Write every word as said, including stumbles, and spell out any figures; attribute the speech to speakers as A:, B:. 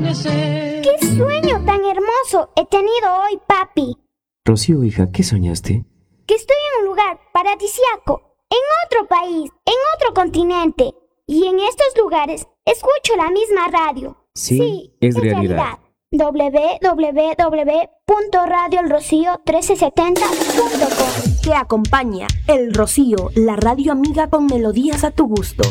A: amanecer.
B: ¡Qué sueño tan hermoso he tenido hoy, papi!
C: Rocío, hija, ¿qué soñaste?
B: Que estoy en un lugar paradisíaco, en otro país, en otro continente. Y en estos lugares escucho la misma radio.
C: Sí, es realidad.
B: doble u doble u doble u punto radio el rocío mil trescientos setenta punto com.
D: Te acompaña El Rocío, la radio amiga con melodías a tu gusto.